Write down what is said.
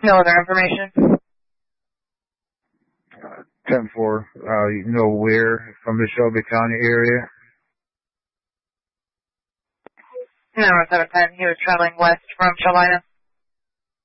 No other information? 10-4, you know where from the Shelby County area? No, 710, he was traveling west from Shelby.